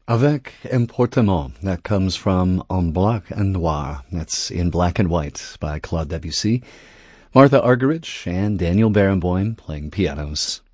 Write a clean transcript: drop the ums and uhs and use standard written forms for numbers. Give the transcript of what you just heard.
Avec Emportement. That comes from En Blanc and Noir. That's In Black and White by Claude Debussy. Martha Argerich and Daniel Barenboim playing pianos.